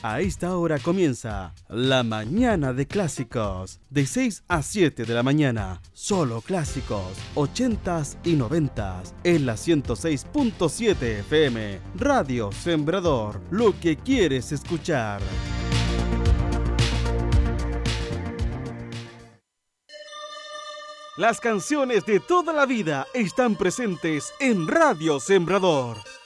A esta hora comienza La Mañana de Clásicos, de 6 a 7 de la mañana. Solo clásicos, 80s y 90s, en la 106.7 FM. Radio Sembrador, lo que quieres escuchar. Las canciones de toda la vida están presentes en Radio Sembrador.